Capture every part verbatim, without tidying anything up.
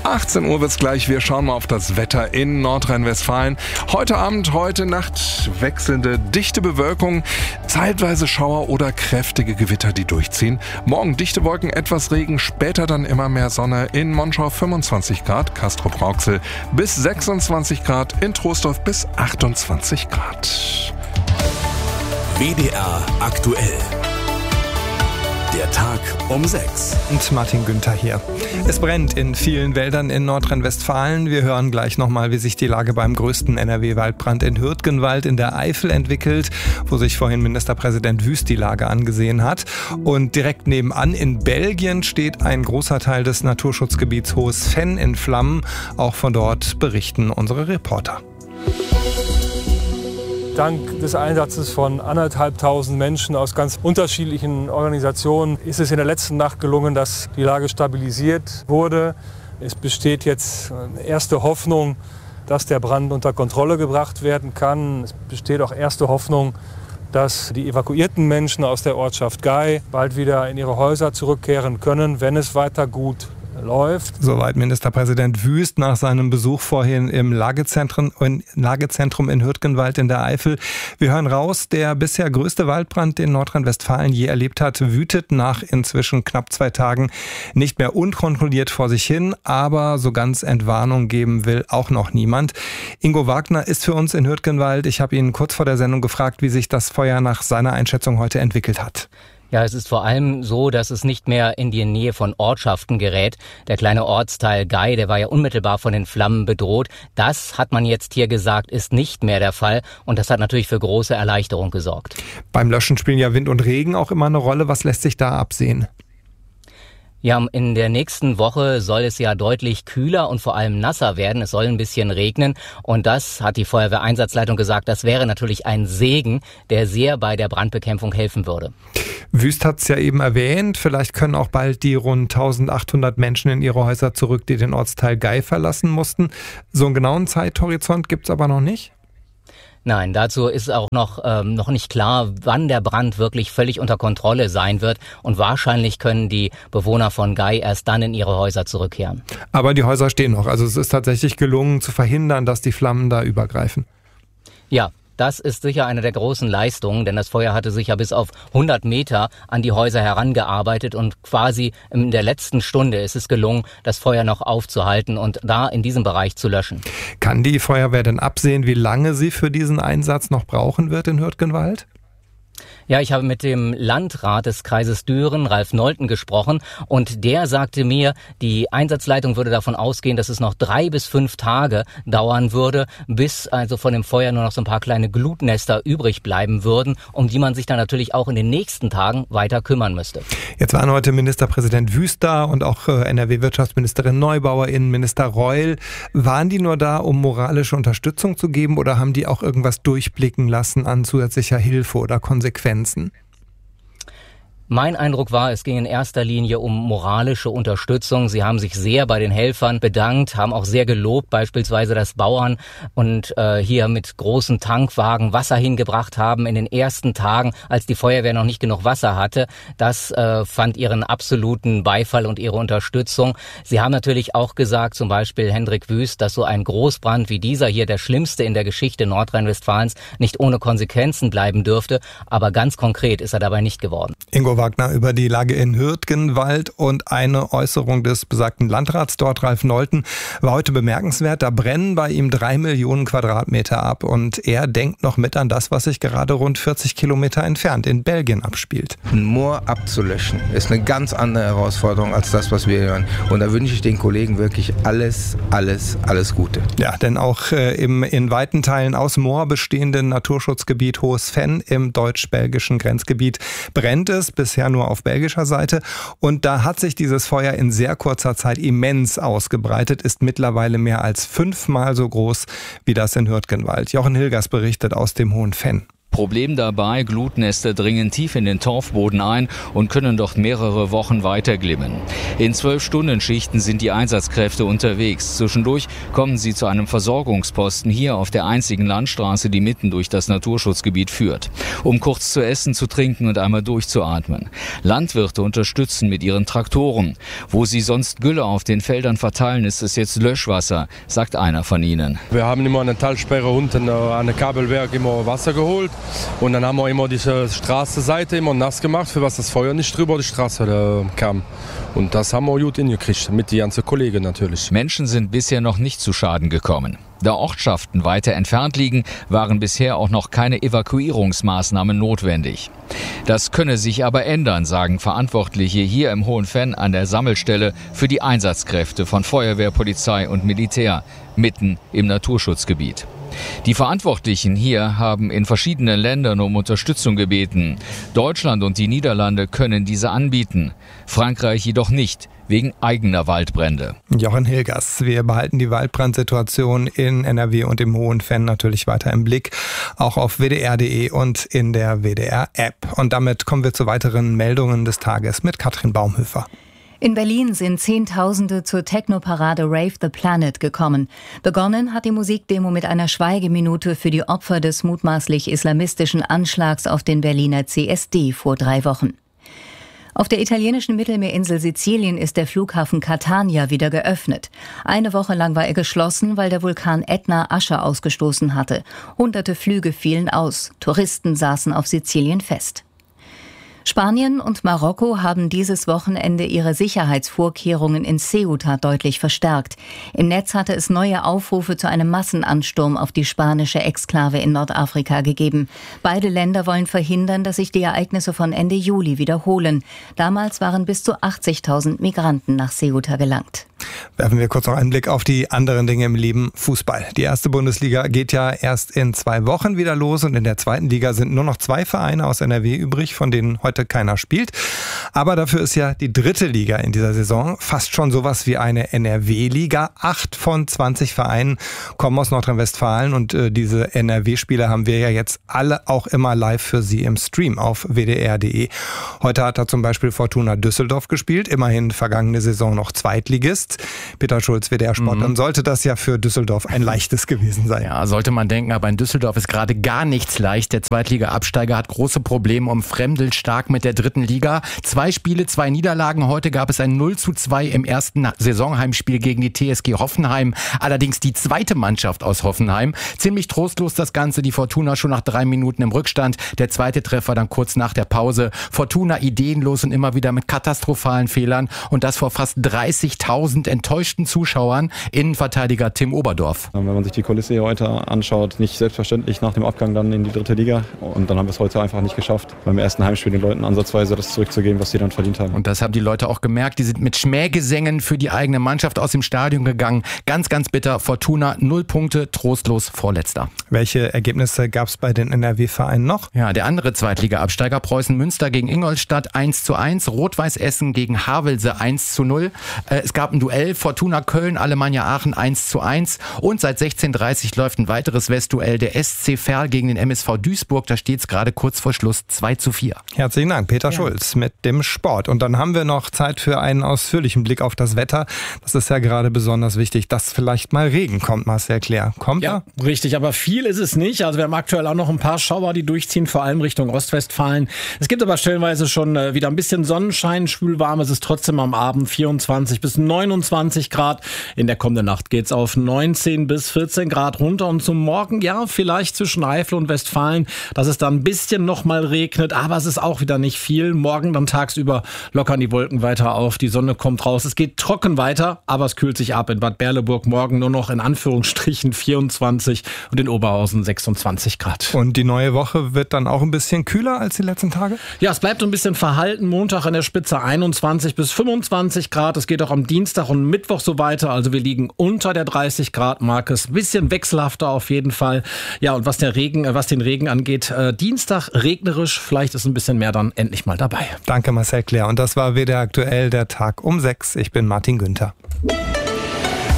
achtzehn Uhr wird's gleich. Wir schauen mal auf das Wetter in Nordrhein-Westfalen. Heute Abend, heute Nacht wechselnde dichte Bewölkung, zeitweise Schauer oder kräftige Gewitter, die durchziehen. Morgen dichte Wolken, etwas Regen, später dann immer mehr Sonne. In Monschau fünfundzwanzig Grad, Castrop-Rauxel bis sechsundzwanzig Grad, in Troisdorf bis achtundzwanzig Grad. W D R aktuell. Der Tag um sechs. Und Martin Günther hier. Es brennt in vielen Wäldern in Nordrhein-Westfalen. Wir hören gleich nochmal, wie sich die Lage beim größten N R W-Waldbrand in Hürtgenwald in der Eifel entwickelt, wo sich vorhin Ministerpräsident Wüst die Lage angesehen hat. Und direkt nebenan in Belgien steht ein großer Teil des Naturschutzgebiets Hohes Venn in Flammen. Auch von dort berichten unsere Reporter. Dank des Einsatzes von anderthalbtausend Menschen aus ganz unterschiedlichen Organisationen ist es in der letzten Nacht gelungen, dass die Lage stabilisiert wurde. Es besteht jetzt erste Hoffnung, dass der Brand unter Kontrolle gebracht werden kann. Es besteht auch erste Hoffnung, dass die evakuierten Menschen aus der Ortschaft Gay bald wieder in ihre Häuser zurückkehren können, wenn es weiter gut läuft. Soweit Ministerpräsident Wüst nach seinem Besuch vorhin im Lagezentrum, Lagezentrum in Hürtgenwald in der Eifel. Wir hören raus, der bisher größte Waldbrand, den Nordrhein-Westfalen je erlebt hat, wütet nach inzwischen knapp zwei Tagen nicht mehr unkontrolliert vor sich hin, aber so ganz Entwarnung geben will auch noch niemand. Ingo Wagner ist für uns in Hürtgenwald. Ich habe ihn kurz vor der Sendung gefragt, wie sich das Feuer nach seiner Einschätzung heute entwickelt hat. Ja, es ist vor allem so, dass es nicht mehr in die Nähe von Ortschaften gerät. Der kleine Ortsteil Gay, der war ja unmittelbar von den Flammen bedroht. Das, hat man jetzt hier gesagt, ist nicht mehr der Fall. Und das hat natürlich für große Erleichterung gesorgt. Beim Löschen spielen ja Wind und Regen auch immer eine Rolle. Was lässt sich da absehen? Ja, in der nächsten Woche soll es ja deutlich kühler und vor allem nasser werden. Es soll ein bisschen regnen und das, hat die Feuerwehreinsatzleitung gesagt, das wäre natürlich ein Segen, der sehr bei der Brandbekämpfung helfen würde. Wüst hat es ja eben erwähnt, vielleicht können auch bald die rund eintausendachthundert Menschen in ihre Häuser zurück, die den Ortsteil Gay verlassen mussten. So einen genauen Zeithorizont gibt's aber noch nicht? Nein, dazu ist auch noch, ähm, noch nicht klar, wann der Brand wirklich völlig unter Kontrolle sein wird. Und wahrscheinlich können die Bewohner von Gay erst dann in ihre Häuser zurückkehren. Aber die Häuser stehen noch. Also es ist tatsächlich gelungen zu verhindern, dass die Flammen da übergreifen. Ja. Das ist sicher eine der großen Leistungen, denn das Feuer hatte sich ja bis auf hundert Meter an die Häuser herangearbeitet und quasi in der letzten Stunde ist es gelungen, das Feuer noch aufzuhalten und da in diesem Bereich zu löschen. Kann die Feuerwehr denn absehen, wie lange sie für diesen Einsatz noch brauchen wird in Hürtgenwald? Ja, ich habe mit dem Landrat des Kreises Düren, Ralf Nolten, gesprochen und der sagte mir, die Einsatzleitung würde davon ausgehen, dass es noch drei bis fünf Tage dauern würde, bis also von dem Feuer nur noch so ein paar kleine Glutnester übrig bleiben würden, um die man sich dann natürlich auch in den nächsten Tagen weiter kümmern müsste. Jetzt waren heute Ministerpräsident Wüst da und auch N R W-Wirtschaftsministerin Neubauer, Innenminister Reul. Waren die nur da, um moralische Unterstützung zu geben oder haben die auch irgendwas durchblicken lassen an zusätzlicher Hilfe oder Konsequenzen? Mein Eindruck war, es ging in erster Linie um moralische Unterstützung. Sie haben sich sehr bei den Helfern bedankt, haben auch sehr gelobt, beispielsweise, dass Bauern und äh, hier mit großen Tankwagen Wasser hingebracht haben in den ersten Tagen, als die Feuerwehr noch nicht genug Wasser hatte. Das äh, fand ihren absoluten Beifall und ihre Unterstützung. Sie haben natürlich auch gesagt, zum Beispiel Hendrik Wüst, dass so ein Großbrand wie dieser hier, der schlimmste in der Geschichte Nordrhein-Westfalens, nicht ohne Konsequenzen bleiben dürfte. Aber ganz konkret ist er dabei nicht geworden. Ingo Wagner über die Lage in Hürtgenwald und eine Äußerung des besagten Landrats dort, Ralf Nolten, war heute bemerkenswert. Da brennen bei ihm drei Millionen Quadratmeter ab und er denkt noch mit an das, was sich gerade rund vierzig Kilometer entfernt in Belgien abspielt. Ein Moor abzulöschen ist eine ganz andere Herausforderung als das, was wir hören. Und da wünsche ich den Kollegen wirklich alles, alles, alles Gute. Ja, denn auch äh, im in weiten Teilen aus Moor bestehenden Naturschutzgebiet Hohes Venn im deutsch-belgischen Grenzgebiet brennt es, bisher nur auf belgischer Seite. Und da hat sich dieses Feuer in sehr kurzer Zeit immens ausgebreitet, ist mittlerweile mehr als fünfmal so groß wie das in Hürtgenwald. Jochen Hilgers berichtet aus dem Hohen Venn. Problem dabei, Glutnester dringen tief in den Torfboden ein und können dort mehrere Wochen weiter glimmen. In Zwölf-Stunden-Schichten sind die Einsatzkräfte unterwegs. Zwischendurch kommen sie zu einem Versorgungsposten hier auf der einzigen Landstraße, die mitten durch das Naturschutzgebiet führt, um kurz zu essen, zu trinken und einmal durchzuatmen. Landwirte unterstützen mit ihren Traktoren. Wo sie sonst Gülle auf den Feldern verteilen, ist es jetzt Löschwasser, sagt einer von ihnen. Wir haben immer eine Talsperre unten an der Kabelwerk immer Wasser geholt. Und dann haben wir immer diese Straßenseite immer nass gemacht, für was das Feuer nicht drüber die Straße äh, kam. Und das haben wir gut hingekriegt, mit den ganzen Kollegen natürlich. Menschen sind bisher noch nicht zu Schaden gekommen. Da Ortschaften weiter entfernt liegen, waren bisher auch noch keine Evakuierungsmaßnahmen notwendig. Das könne sich aber ändern, sagen Verantwortliche hier im Hohenfenn an der Sammelstelle für die Einsatzkräfte von Feuerwehr, Polizei und Militär mitten im Naturschutzgebiet. Die Verantwortlichen hier haben in verschiedenen Ländern um Unterstützung gebeten. Deutschland und die Niederlande können diese anbieten, Frankreich jedoch nicht, wegen eigener Waldbrände. Jochen Hilgers, wir behalten die Waldbrandsituation in N R W und im Hohenfenn natürlich weiter im Blick, auch auf W D R punkt de und in der W D R-App. Und damit kommen wir zu weiteren Meldungen des Tages mit Katrin Baumhöfer. In Berlin sind Zehntausende zur Technoparade Rave the Planet gekommen. Begonnen hat die Musikdemo mit einer Schweigeminute für die Opfer des mutmaßlich islamistischen Anschlags auf den Berliner C S D vor drei Wochen. Auf der italienischen Mittelmeerinsel Sizilien ist der Flughafen Catania wieder geöffnet. Eine Woche lang war er geschlossen, weil der Vulkan Ätna Asche ausgestoßen hatte. Hunderte Flüge fielen aus. Touristen saßen auf Sizilien fest. Spanien und Marokko haben dieses Wochenende ihre Sicherheitsvorkehrungen in Ceuta deutlich verstärkt. Im Netz hatte es neue Aufrufe zu einem Massenansturm auf die spanische Exklave in Nordafrika gegeben. Beide Länder wollen verhindern, dass sich die Ereignisse von Ende Juli wiederholen. Damals waren bis zu achtzigtausend Migranten nach Ceuta gelangt. Werfen wir kurz noch einen Blick auf die anderen Dinge im Leben. Fußball. Die erste Bundesliga geht ja erst in zwei Wochen wieder los und in der zweiten Liga sind nur noch zwei Vereine aus N R W übrig, von denen heute keiner spielt. Aber dafür ist ja die dritte Liga in dieser Saison fast schon sowas wie eine N R W-Liga. Acht von zwanzig Vereinen kommen aus Nordrhein-Westfalen und äh, diese N R W-Spiele haben wir ja jetzt alle auch immer live für Sie im Stream auf W D R punkt de. Heute hat da zum Beispiel Fortuna Düsseldorf gespielt, immerhin vergangene Saison noch Zweitligist. Peter Schulz, W D R-Sport, mhm. dann sollte das ja für Düsseldorf ein leichtes gewesen sein. Ja, sollte man denken, aber in Düsseldorf ist gerade gar nichts leicht. Der Zweitliga-Absteiger hat große Probleme, umfremdelt stark mit der dritten Liga. Zwei Spiele, zwei Niederlagen. Heute gab es ein null zu zwei im ersten Saisonheimspiel gegen die T S G Hoffenheim. Allerdings die zweite Mannschaft aus Hoffenheim. Ziemlich trostlos das Ganze. Die Fortuna schon nach drei Minuten im Rückstand. Der zweite Treffer dann kurz nach der Pause. Fortuna ideenlos und immer wieder mit katastrophalen Fehlern. Und das vor fast dreißigtausend enttäuschten Zuschauern. Innenverteidiger Tim Oberdorf. Wenn man sich die Kulisse hier heute anschaut, nicht selbstverständlich nach dem Abgang dann in die dritte Liga. Und dann haben wir es heute einfach nicht geschafft, beim ersten Heimspiel den Leuten ansatzweise das zurückzugeben, was sie dann verdient haben. Und das haben die Leute auch gemerkt. Die sind mit Schmähgesängen für die eigene Mannschaft aus dem Stadion gegangen. Ganz, ganz bitter. Fortuna null Punkte, trostlos Vorletzter. Welche Ergebnisse gab es bei den N R W-Vereinen noch? Ja, der andere Zweitliga-Absteiger Preußen Münster gegen Ingolstadt eins zu eins. Rot-Weiß Essen gegen Havelse eins zu null. Äh, es gab ein Duell Fortuna Köln, Alemannia Aachen eins zu eins. Und seit sechzehn Uhr dreißig läuft ein weiteres Westduell. Der S C Verl gegen den M S V Duisburg. Da steht es gerade kurz vor Schluss zwei zu vier. Herzlichen Dank, Peter ja. Schulz mit dem Sport. Und dann haben wir noch Zeit für einen ausführlichen Blick auf das Wetter. Das ist ja gerade besonders wichtig, dass vielleicht mal Regen kommt, Marcel Clair. Kommt ja, er? Richtig, aber viel ist es nicht. Also wir haben aktuell auch noch ein paar Schauer, die durchziehen, vor allem Richtung Ostwestfalen. Es gibt aber stellenweise schon wieder ein bisschen Sonnenschein, schwülwarm. Es ist trotzdem am Abend vierundzwanzig bis neunundzwanzig Grad. In der kommenden Nacht geht's auf neunzehn bis vierzehn Grad runter. Und zum Morgen, ja, vielleicht zwischen Eifel und Westfalen, dass es dann ein bisschen noch mal regnet. Aber es ist auch wieder nicht viel. Morgen dann tagsüber lockern die Wolken weiter auf. Die Sonne kommt raus. Es geht trocken weiter, aber es kühlt sich ab. In Bad Berleburg morgen nur noch in Anführungsstrichen vierundzwanzig und in Oberhausen sechsundzwanzig Grad. Und die neue Woche wird dann auch ein bisschen kühler als die letzten Tage? Ja, es bleibt ein bisschen verhalten. Montag in der Spitze einundzwanzig bis fünfundzwanzig Grad. Es geht auch am Dienstag und Mittwoch so weiter. Also wir liegen unter der dreißig Grad Marke. Ein bisschen wechselhafter auf jeden Fall. Ja, und was der Regen, was den Regen angeht, äh, Dienstag regnerisch. Vielleicht ist ein bisschen mehr dann endlich mal dabei. Danke, Marcel Clair. Und das war W D R aktuell, der Tag um sechs. Ich bin Martin Günther.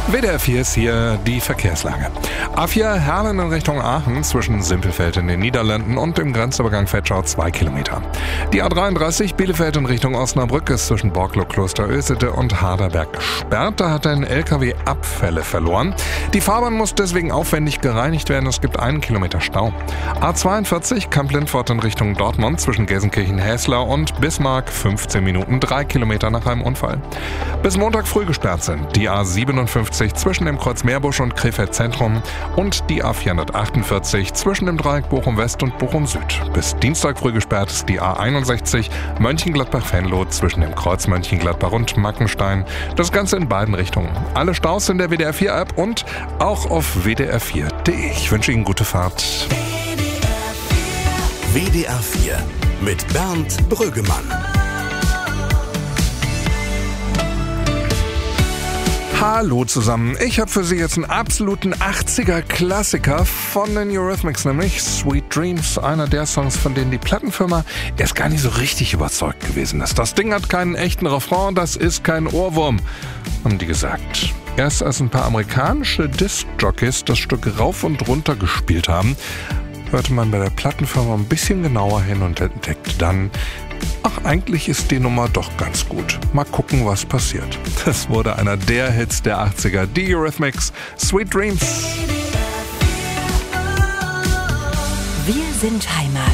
W D R vier ist hier die Verkehrslage. A vier Herlen in Richtung Aachen zwischen Simpelveld in den Niederlanden und dem Grenzübergang Vetschau zwei Kilometer. Die A dreiunddreißig Bielefeld in Richtung Osnabrück ist zwischen Borklow, Klosterösete und Harderberg gesperrt. Da hat ein L K W Abfälle verloren. Die Fahrbahn muss deswegen aufwendig gereinigt werden. Es gibt einen Kilometer Stau. A zweiundvierzig Kamp-Lindfort in Richtung Dortmund zwischen Gelsenkirchen-Häsler und Bismarck fünfzehn Minuten, drei Kilometer nach einem Unfall. Bis Montag früh gesperrt sind die A siebenundfünfzig zwischen dem Kreuz Meerbusch und Krefeld Zentrum und die A vierhundertachtundvierzig zwischen dem Dreieck Bochum West und Bochum Süd. Bis Dienstag früh gesperrt ist die A einundsechzig Mönchengladbach-Venlo zwischen dem Kreuz Mönchengladbach und Mackenstein. Das Ganze in beiden Richtungen. Alle Staus in der W D R vier App und auch auf w d r vier punkt d e. Ich wünsche Ihnen gute Fahrt. W D R vier mit Bernd Brüggemann. Hallo zusammen, ich habe für Sie jetzt einen absoluten achtziger-Klassiker von den Eurythmics, nämlich Sweet Dreams, einer der Songs, von denen die Plattenfirma erst gar nicht so richtig überzeugt gewesen ist. Das Ding hat keinen echten Refrain, das ist kein Ohrwurm, haben die gesagt. Erst als ein paar amerikanische Disc-Jockeys das Stück rauf und runter gespielt haben, hörte man bei der Plattenfirma ein bisschen genauer hin und entdeckte dann, ach, eigentlich ist die Nummer doch ganz gut. Mal gucken, was passiert. Das wurde einer der Hits der achtziger. Die Eurythmics, Sweet Dreams. Wir sind Heimat.